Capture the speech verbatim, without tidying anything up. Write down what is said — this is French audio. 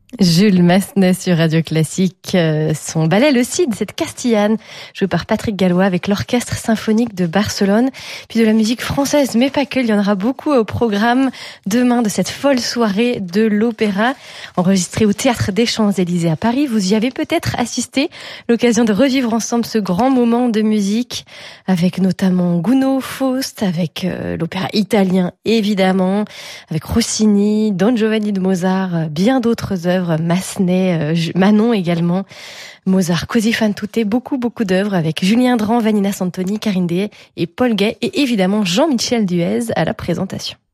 Jules Massenet sur Radio Classique, euh, son ballet Le Cid, cette Castillane, jouée par Patrick Gallois avec l'Orchestre Symphonique de Barcelone, puis de la musique française, mais pas que, il y en aura beaucoup au programme demain de cette folle soirée de l'opéra, enregistrée au Théâtre des Champs-Élysées à Paris. Vous y avez peut-être assisté, l'occasion de revivre ensemble ce grand moment de musique, avec notamment Gounod, Faust, avec euh, l'opéra italien évidemment, avec Rossini, Don Giovanni de Mozart, bien d'autres œuvres. Massenet, Manon également, Mozart, Così fan tutte, beaucoup beaucoup d'œuvres avec Julien Dran, Vanina Santoni, Karine Dehaye et Paul Gay et évidemment Jean-Michel Duez à la présentation.